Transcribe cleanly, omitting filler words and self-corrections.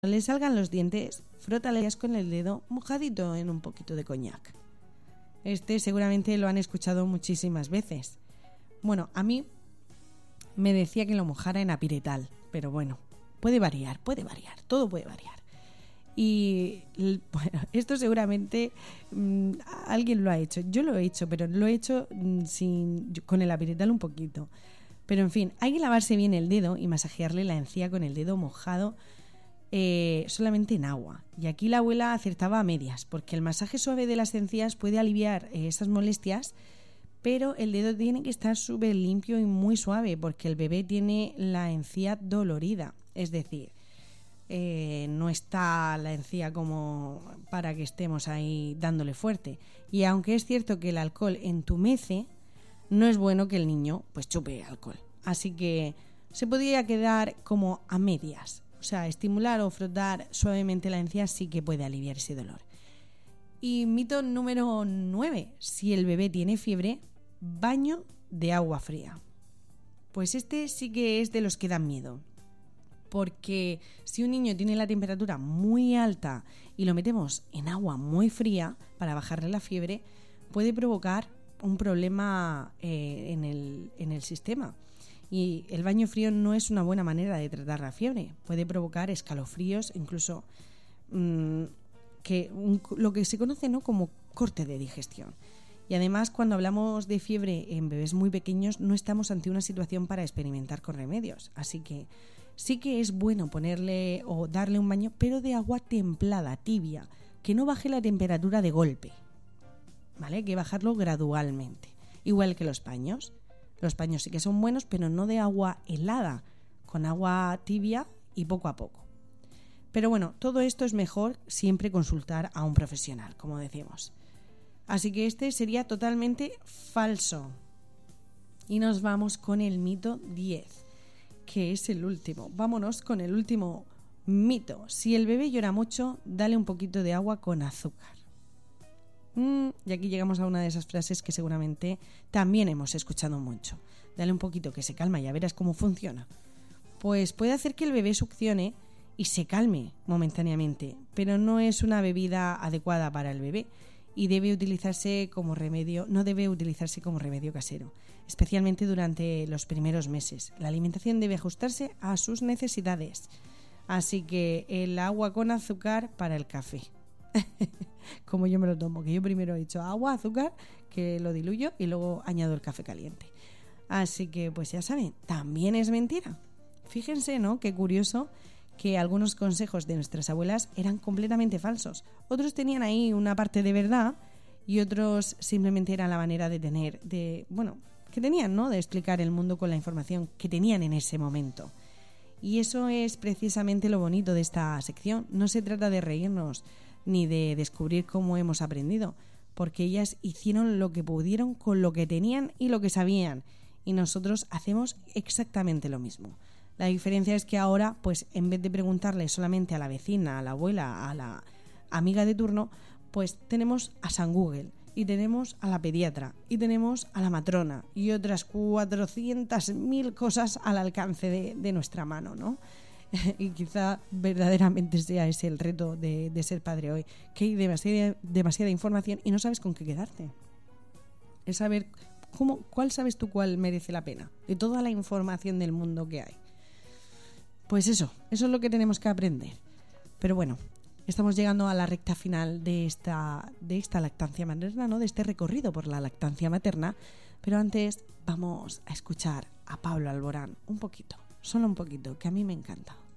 le salgan los dientes, frótales con el dedo mojadito en un poquito de coñac. Seguramente lo han escuchado muchísimas veces. Bueno, a mí me decía que lo mojara en apiretal, pero bueno, puede variar, todo puede variar. Y bueno, esto seguramente alguien lo ha hecho. Yo lo he hecho, pero lo he hecho con el apiretal un poquito. Pero en fin, hay que lavarse bien el dedo y masajearle la encía con el dedo mojado solamente en agua. Y aquí la abuela acertaba a medias, porque el masaje suave de las encías puede aliviar esas molestias, pero el dedo tiene que estar súper limpio y muy suave, porque el bebé tiene la encía dolorida. Es decir, no está la encía como para que estemos ahí dándole fuerte. Y aunque es cierto que el alcohol entumece, no es bueno que el niño pues chupe alcohol. Así que se podría quedar como a medias. O sea, estimular o frotar suavemente la encía sí que puede aliviar ese dolor. Y mito número 9. Si el bebé tiene fiebre, baño de agua fría. Pues sí que es de los que dan miedo. Porque si un niño tiene la temperatura muy alta y lo metemos en agua muy fría para bajarle la fiebre, puede provocar un problema en el sistema. Y el baño frío no es una buena manera de tratar la fiebre. Puede provocar escalofríos, incluso lo que se conoce, ¿no?, como corte de digestión. Y además, cuando hablamos de fiebre en bebés muy pequeños, no estamos ante una situación para experimentar con remedios. Así que sí que es bueno ponerle o darle un baño, pero de agua templada, tibia, que no baje la temperatura de golpe. ¿Vale? Hay que bajarlo gradualmente. Igual que los paños. Los paños sí que son buenos, pero no de agua helada, con agua tibia y poco a poco. Pero bueno, todo esto es mejor siempre consultar a un profesional, como decimos. Así que sería totalmente falso. Y nos vamos con el mito 10, que es el último. Vámonos con el último mito. Si el bebé llora mucho, dale un poquito de agua con azúcar. Y aquí llegamos a una de esas frases que seguramente también hemos escuchado mucho. Dale un poquito que se calma, ya verás cómo funciona. Pues puede hacer que el bebé succione y se calme momentáneamente, pero no es una bebida adecuada para el bebé y no debe utilizarse como remedio casero, especialmente durante los primeros meses. La alimentación debe ajustarse a sus necesidades. Así que el agua con azúcar para el café. Como yo me lo tomo, que yo primero he hecho agua, azúcar, que lo diluyo y luego añado el café caliente. Así que pues ya saben, también es mentira. Fíjense, ¿no? Qué curioso que algunos consejos de nuestras abuelas eran completamente falsos. Otros tenían ahí una parte de verdad y otros simplemente era la manera que tenían, ¿no?, de explicar el mundo con la información que tenían en ese momento. Y eso es precisamente lo bonito de esta sección. No se trata de reírnos ni de descubrir cómo hemos aprendido, porque ellas hicieron lo que pudieron con lo que tenían y lo que sabían, y nosotros hacemos exactamente lo mismo. La diferencia es que ahora, pues en vez de preguntarle solamente a la vecina, a la abuela, a la amiga de turno, pues tenemos a San Google, y tenemos a la pediatra, y tenemos a la matrona, y otras 400.000 cosas al alcance de nuestra mano, ¿no? Y quizá verdaderamente sea ese el reto de ser padre hoy, que hay demasiada información y no sabes con qué quedarte. Es saber cuál sabes tú cuál merece la pena de toda la información del mundo que hay. Pues eso es lo que tenemos que aprender. Pero bueno, estamos llegando a la recta final de esta lactancia materna, ¿no?, de este recorrido por la lactancia materna. Pero antes vamos a escuchar a Pablo Alborán un poquito, solo un poquito, que a mí me encanta.